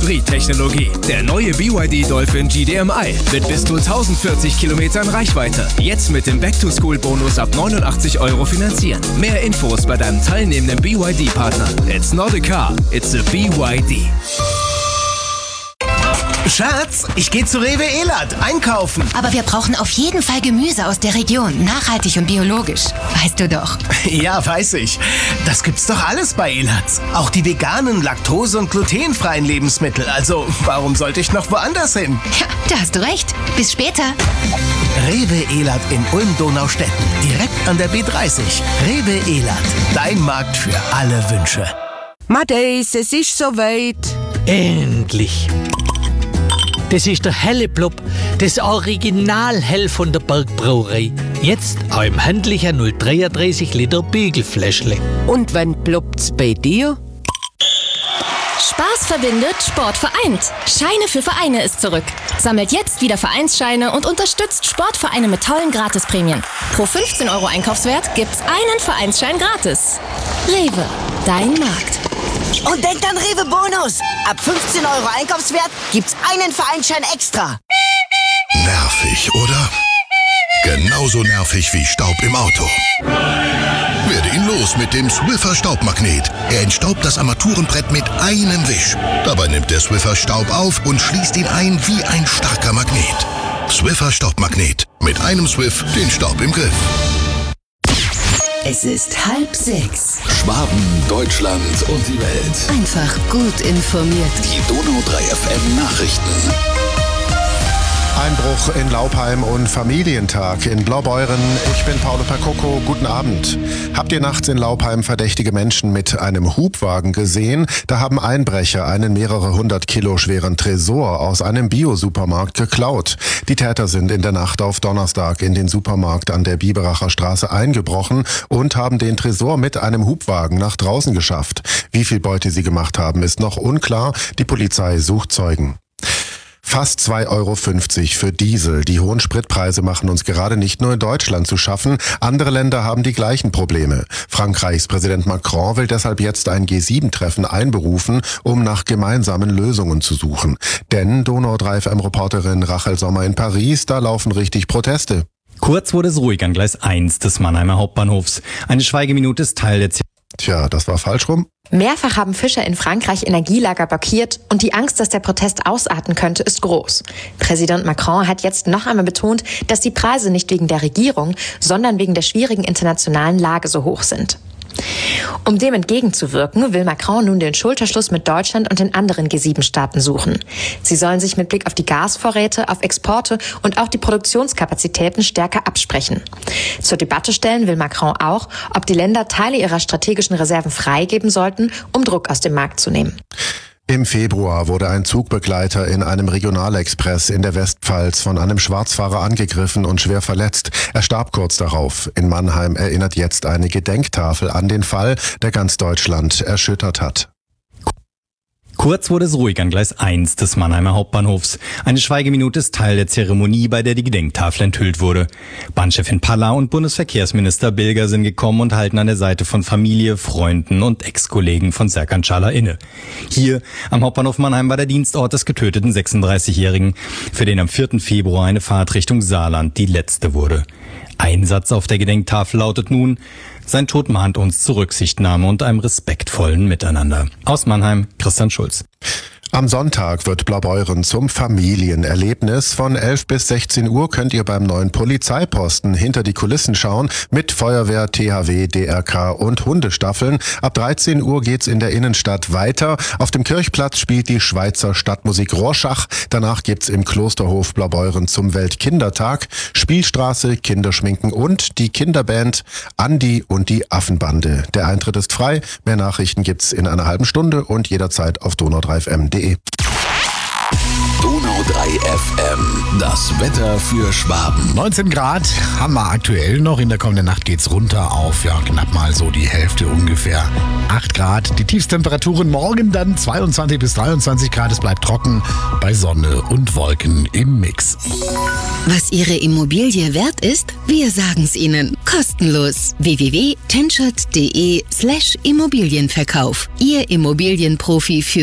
Hybrid-Technologie. Der neue BYD Dolphin GDMI mit bis zu 1040 Kilometern Reichweite. Jetzt mit dem Back-to-School-Bonus ab 89 € finanzieren. Mehr Infos bei deinem teilnehmenden BYD-Partner. It's not a car, it's a BYD. Schatz, ich gehe zu Rewe Elert einkaufen. Aber wir brauchen auf jeden Fall Gemüse aus der Region, nachhaltig und biologisch. Weißt du doch. Ja, weiß ich. Das gibt's doch alles bei Elert. Auch die veganen, laktose- und glutenfreien Lebensmittel. Also, warum sollte ich noch woanders hin? Ja, da hast du recht. Bis später. Rewe Elert in Ulm-Donaustetten. Direkt an der B30. Rewe Elert. Dein Markt für alle Wünsche. Madeis, es ist soweit. Endlich! Das ist der helle Blub, das Original-Hell von der Bergbrauerei. Jetzt auch im handlichen 0,33 Liter Bügelfläschle. Und wann blubt's bei dir? Spaß verbindet, Sport vereint. Scheine für Vereine ist zurück. Sammelt jetzt wieder Vereinsscheine und unterstützt Sportvereine mit tollen Gratisprämien. Pro 15 € Einkaufswert gibt's einen Vereinsschein gratis. Rewe, dein Markt. Und denkt an Rewe Bonus. Ab 15 € Einkaufswert gibt's einen Vereinsschein extra. Nervig, oder? Genauso nervig wie Staub im Auto. Werde ihn los mit dem Swiffer Staubmagnet. Er entstaubt das Armaturenbrett mit einem Wisch. Dabei nimmt der Swiffer Staub auf und schließt ihn ein wie ein starker Magnet. Swiffer Staubmagnet. Mit einem Swiff den Staub im Griff. Es ist 5:30. Schwaben, Deutschland und die Welt. Einfach gut informiert. Die Donau 3 FM Nachrichten. Einbruch in Laupheim und Familientag in Blaubeuren. Ich bin Paolo Percoco. Guten Abend. Habt ihr nachts in Laupheim verdächtige Menschen mit einem Hubwagen gesehen? Da haben Einbrecher einen mehrere 100 Kilo schweren Tresor aus einem Bio-Supermarkt geklaut. Die Täter sind in der Nacht auf Donnerstag in den Supermarkt an der Biberacher Straße eingebrochen und haben den Tresor mit einem Hubwagen nach draußen geschafft. Wie viel Beute sie gemacht haben, ist noch unklar. Die Polizei sucht Zeugen. Fast 2,50 € für Diesel. Die hohen Spritpreise machen uns gerade nicht nur in Deutschland zu schaffen. Andere Länder haben die gleichen Probleme. Frankreichs Präsident Macron will deshalb jetzt ein G7-Treffen einberufen, um nach gemeinsamen Lösungen zu suchen. Denn Donau 3 FM-Reporterin Rachel Sommer in Paris, da laufen richtig Proteste. Kurz wurde es ruhig an Gleis 1 des Mannheimer Hauptbahnhofs. Eine Schweigeminute ist Teil der Tja, das war falsch rum. Mehrfach haben Fischer in Frankreich Energielager blockiert und die Angst, dass der Protest ausarten könnte, ist groß. Präsident Macron hat jetzt noch einmal betont, dass die Preise nicht wegen der Regierung, sondern wegen der schwierigen internationalen Lage so hoch sind. Um dem entgegenzuwirken, will Macron nun den Schulterschluss mit Deutschland und den anderen G7-Staaten suchen. Sie sollen sich mit Blick auf die Gasvorräte, auf Exporte und auch die Produktionskapazitäten stärker absprechen. Zur Debatte stellen will Macron auch, ob die Länder Teile ihrer strategischen Reserven freigeben sollten, um Druck aus dem Markt zu nehmen. Im Februar wurde ein Zugbegleiter in einem Regionalexpress in der Westpfalz von einem Schwarzfahrer angegriffen und schwer verletzt. Er starb kurz darauf. In Mannheim erinnert jetzt eine Gedenktafel an den Fall, der ganz Deutschland erschüttert hat. Kurz wurde es ruhig an Gleis 1 des Mannheimer Hauptbahnhofs. Eine Schweigeminute ist Teil der Zeremonie, bei der die Gedenktafel enthüllt wurde. Bahnchefin Palla und Bundesverkehrsminister Bilger sind gekommen und halten an der Seite von Familie, Freunden und Ex-Kollegen von Serkan Çağlar inne. Hier am Hauptbahnhof Mannheim war der Dienstort des getöteten 36-Jährigen, für den am 4. Februar eine Fahrt Richtung Saarland die letzte wurde. Ein Satz auf der Gedenktafel lautet nun: Sein Tod mahnt uns zur Rücksichtnahme und einem respektvollen Miteinander. Aus Mannheim, Christian Schulz. Am Sonntag wird Blaubeuren zum Familienerlebnis. Von 11 bis 16 Uhr könnt ihr beim neuen Polizeiposten hinter die Kulissen schauen mit Feuerwehr, THW, DRK und Hundestaffeln. Ab 13 Uhr geht's in der Innenstadt weiter. Auf dem Kirchplatz spielt die Schweizer Stadtmusik Rorschach. Danach gibt's im Klosterhof Blaubeuren zum Weltkindertag Spielstraße, Kinderschminken und die Kinderband Andi und die Affenbande. Der Eintritt ist frei. Mehr Nachrichten gibt's in einer halben Stunde und jederzeit auf donau3fm.de. Donau 3 FM, das Wetter für Schwaben. 19 Grad haben wir aktuell noch. In der kommenden Nacht geht's runter auf knapp mal so die Hälfte ungefähr. 8 Grad. Die Tiefstemperaturen morgen dann 22 bis 23 Grad. Es bleibt trocken bei Sonne und Wolken im Mix. Was Ihre Immobilie wert ist, wir sagen's Ihnen. Kostenlos. www.tenschert.de/Immobilienverkauf. Ihr Immobilienprofi für